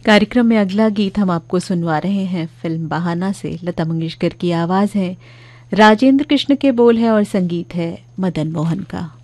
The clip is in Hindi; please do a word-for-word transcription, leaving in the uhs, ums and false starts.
कार्यक्रम में अगला गीत हम आपको सुनवा रहे हैं फिल्म बहाना से। लता मंगेशकर की आवाज़ है, राजेंद्र कृष्ण के बोल है और संगीत है मदन मोहन का।